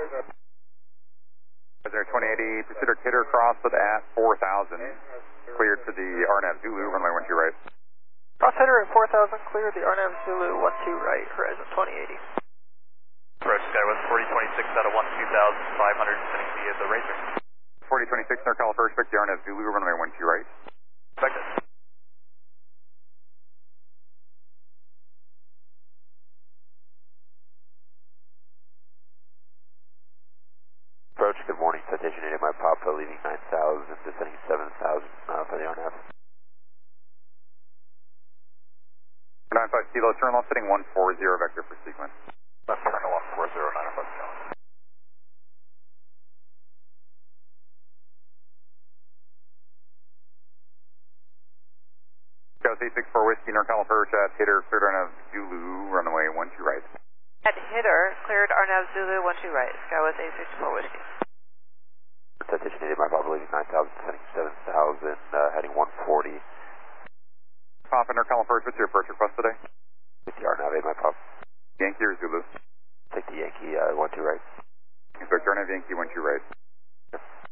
There 2080, Pacific Hitter cross with at 4,000. Cleared to the RNAV Zulu, runway 12 right. Cross header at 4,000, clear the RNAV Zulu 12 right, horizon 2080. Approach Skywest 4026 out of 12,500, sending via the Razor. 4026, NorCal first, pick the RNAV Zulu, runway 12 right. Expected. Approach, good morning, citation 8 my Papa, leaving 9,000, descending 7,000 for the RNAV. 95 kilo, turn left, setting 140, vector for sequence. Left turn 140, 905 kilo. Scout 864 Whiskey, NorCal approach at Hitter, cleared RNAV Zulu, runway 12 right. At Hitter, cleared RNAV Zulu 12 right, Skywest 864 Whiskey. Citation 8 my Papa, leaving 9,000, descending 7,000, heading 140. Papa, NorCal approach, what's your approach request today? With the RNAV 8 my Papa. Yankee or Zulu? Take the Yankee 12 right. Inspector RNAV Yankee 12 right.